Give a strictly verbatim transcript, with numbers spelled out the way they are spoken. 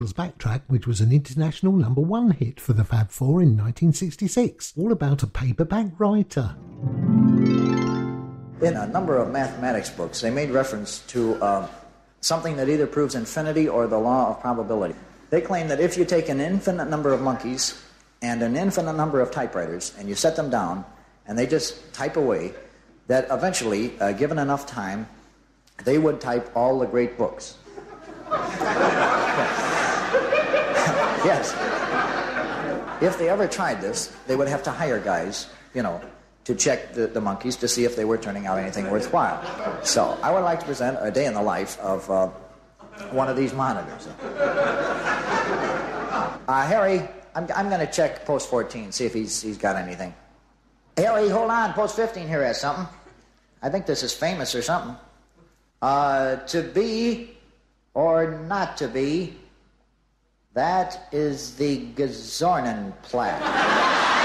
Backtrack, which was an international number one hit for the Fab Four in nineteen sixty-six, all about a paperback writer. In a number of mathematics books, they made reference to uh, something that either proves infinity or the law of probability. They claim that if you take an infinite number of monkeys and an infinite number of typewriters and you set them down and they just type away, that eventually, uh, given enough time, they would type all the great books. Yes. If they ever tried this, they would have to hire guys, you know, to check the, the monkeys to see if they were turning out anything worthwhile. So I would like to present a day in the life of uh, one of these monitors. Uh, Harry, I'm, I'm going to check post fourteen, see if he's, he's got anything. Harry, hold on, post fifteen here has something. I think this is famous or something. Uh, to be or not to be, that is the Gazornenplatz.